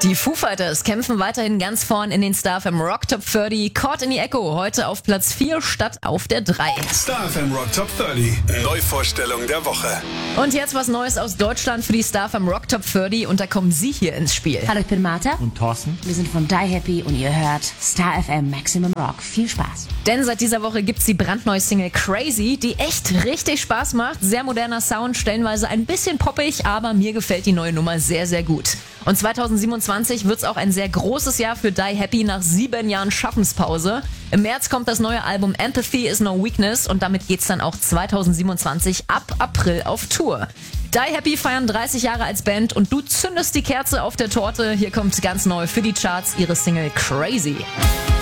Die Foo Fighters kämpfen weiterhin ganz vorn in den Star FM Rock Top 30. Caught in the Echo heute auf Platz 4 statt auf der 3. Star FM Rock Top 30. Neuvorstellung der Woche. Und jetzt was Neues aus Deutschland für die Star FM Rock Top 30 und da kommen Sie hier ins Spiel. Hallo, ich bin Martha. Und Thorsten. Wir sind von Die Happy und ihr hört Star FM Maximum Rock. Viel Spaß. Denn seit dieser Woche gibt's die brandneue Single Crazy, die echt richtig Spaß macht. Sehr moderner Sound, stellenweise ein bisschen poppig, aber mir gefällt die neue Nummer sehr, sehr gut. Und 2027 wird's auch ein sehr großes Jahr für Die Happy nach 7 Jahren Schaffenspause. Im März kommt das neue Album Empathy is No Weakness und damit geht's dann auch 2027 ab April auf Tour. Die Happy feiern 30 Jahre als Band und du zündest die Kerze auf der Torte. Hier kommt ganz neu für die Charts ihre Single Crazy.